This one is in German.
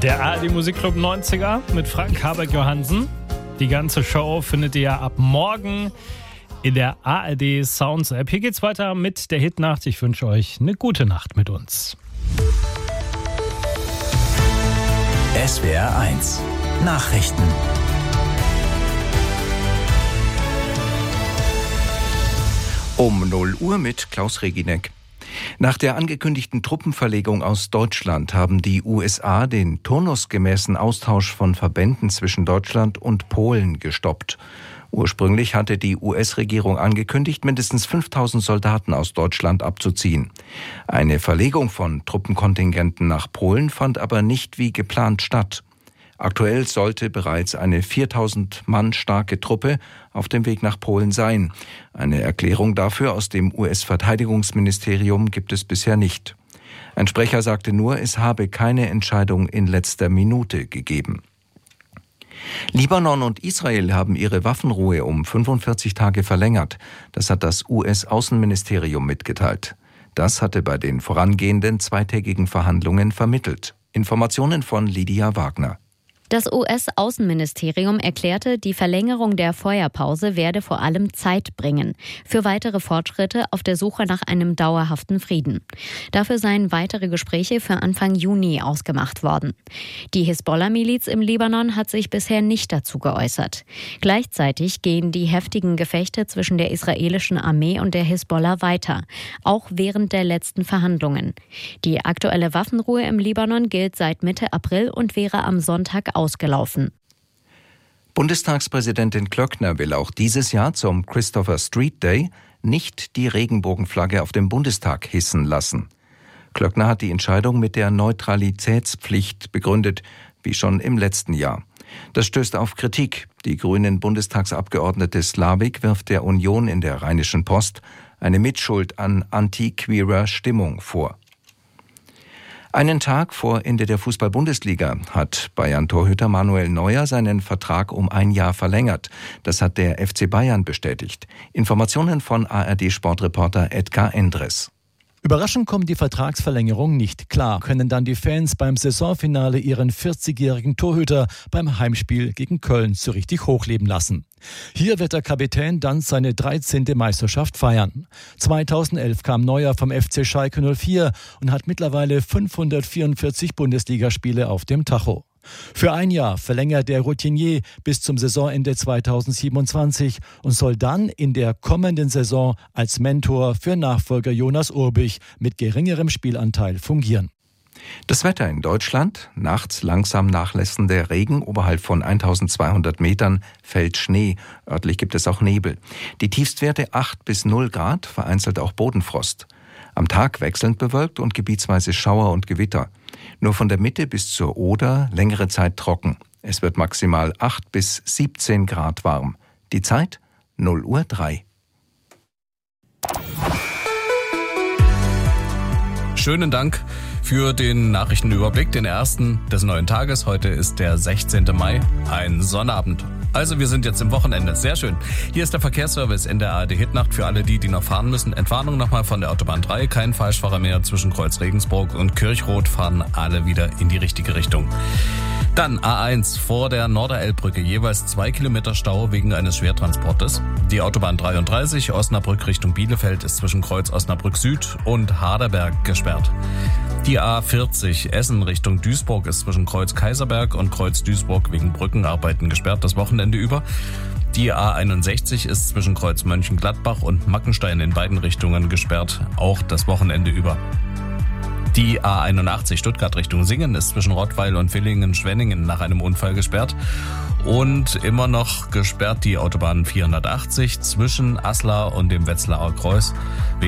Der ARD Musikclub 90er mit Frank Habeck-Johansen. Die ganze Show findet ihr ab morgen in der ARD Sounds App. Hier geht's weiter mit der Hitnacht. Ich wünsche euch eine gute Nacht mit uns. SWR 1 Nachrichten. Um 0 Uhr mit Klaus Reginek. Nach der angekündigten Truppenverlegung aus Deutschland haben die USA den turnusgemäßen Austausch von Verbänden zwischen Deutschland und Polen gestoppt. Ursprünglich hatte die US-Regierung angekündigt, mindestens 5.000 Soldaten aus Deutschland abzuziehen. Eine Verlegung von Truppenkontingenten nach Polen fand aber nicht wie geplant statt. Aktuell sollte bereits eine 4.000 Mann starke Truppe auf dem Weg nach Polen sein. Eine Erklärung dafür aus dem US-Verteidigungsministerium gibt es bisher nicht. Ein Sprecher sagte nur, es habe keine Entscheidung in letzter Minute gegeben. Libanon und Israel haben ihre Waffenruhe um 45 Tage verlängert. Das hat das US-Außenministerium mitgeteilt. Das hatte bei den vorangehenden zweitägigen Verhandlungen vermittelt. Informationen von Lydia Wagner. Das US-Außenministerium erklärte, die Verlängerung der Feuerpause werde vor allem Zeit bringen für weitere Fortschritte auf der Suche nach einem dauerhaften Frieden. Dafür seien weitere Gespräche für Anfang Juni ausgemacht worden. Die Hisbollah-Miliz im Libanon hat sich bisher nicht dazu geäußert. Gleichzeitig gehen die heftigen Gefechte zwischen der israelischen Armee und der Hisbollah weiter, auch während der letzten Verhandlungen. Die aktuelle Waffenruhe im Libanon gilt seit Mitte April und wäre am Sonntag ausgelaufen. Bundestagspräsidentin Klöckner will auch dieses Jahr zum Christopher Street Day nicht die Regenbogenflagge auf dem Bundestag hissen lassen. Klöckner hat die Entscheidung mit der Neutralitätspflicht begründet, wie schon im letzten Jahr. Das stößt auf Kritik. Die grünen Bundestagsabgeordnete Slavik wirft der Union in der Rheinischen Post eine Mitschuld an anti-queerer Stimmung vor. Einen Tag vor Ende der Fußball-Bundesliga hat Bayern-Torhüter Manuel Neuer seinen Vertrag um 1 Jahr verlängert. Das hat der FC Bayern bestätigt. Informationen von ARD-Sportreporter Edgar Endres. Überraschend kommt die Vertragsverlängerung nicht. Klar können dann die Fans beim Saisonfinale ihren 40-jährigen Torhüter beim Heimspiel gegen Köln so richtig hochleben lassen. Hier wird der Kapitän dann seine 13. Meisterschaft feiern. 2011 kam Neuer vom FC Schalke 04 und hat mittlerweile 544 Bundesligaspiele auf dem Tacho. Für 1 Jahr verlängert der Routinier bis zum Saisonende 2027 und soll dann in der kommenden Saison als Mentor für Nachfolger Jonas Urbich mit geringerem Spielanteil fungieren. Das Wetter in Deutschland: nachts langsam nachlässender Regen, oberhalb von 1200 Metern fällt Schnee. Örtlich gibt es auch Nebel. Die Tiefstwerte 8 bis 0 Grad, vereinzelt auch Bodenfrost. Am Tag wechselnd bewölkt und gebietsweise Schauer und Gewitter. Nur von der Mitte bis zur Oder längere Zeit trocken. Es wird maximal 8 bis 17 Grad warm. Die Zeit 0:03 Uhr. Schönen Dank für den Nachrichtenüberblick, den ersten des neuen Tages. Heute ist der 16. Mai, ein Sonnabend. Also wir sind jetzt im Wochenende. Sehr schön. Hier ist der Verkehrsservice in der ARD Hitnacht für alle die noch fahren müssen. Entwarnung nochmal von der Autobahn 3. Kein Falschfahrer mehr zwischen Kreuz Regensburg und Kirchroth, fahren alle wieder in die richtige Richtung. Dann A1 vor der Norderelbbrücke, jeweils 2 Kilometer Stau wegen eines Schwertransportes. Die Autobahn 33 Osnabrück Richtung Bielefeld ist zwischen Kreuz Osnabrück Süd und Harderberg gesperrt. Die A40 Essen Richtung Duisburg ist zwischen Kreuz Kaiserberg und Kreuz Duisburg wegen Brückenarbeiten gesperrt, das Wochenende über. Die A61 ist zwischen Kreuz Mönchengladbach und Mackenstein in beiden Richtungen gesperrt, auch das Wochenende über. Die A81 Stuttgart Richtung Singen ist zwischen Rottweil und Villingen-Schwenningen nach einem Unfall gesperrt. Und immer noch gesperrt die Autobahn 480 zwischen Aslar und dem Wetzlarer Kreuz.